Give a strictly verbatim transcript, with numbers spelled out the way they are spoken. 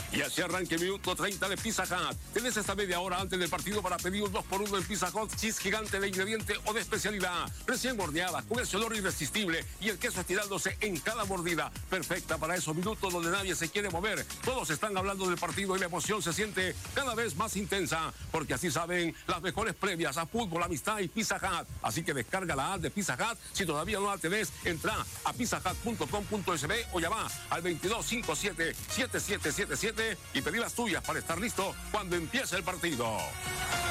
Y así arranque minuto treinta de Pizza Hut. Tienes esta media hora antes del partido para pedir un dos por uno en Pizza Hut, cheese gigante de ingrediente o de especialidad. Recién horneada, con ese olor irresistible y el queso estirándose en cada mordida. Perfecta para esos minutos donde nadie se quiere mover. Todos están hablando del partido y la emoción se siente cada vez más intensa. Porque así saben las mejores previas a fútbol, amistad y Pizza Hut. Así que descarga la app de Pizza Hut. Si todavía no la tenés, entra a pizza hut punto com punto es be o llama al veintidós cincuenta y siete, setenta y siete setenta y siete y pedí las tuyas para estar listo cuando empiece el partido.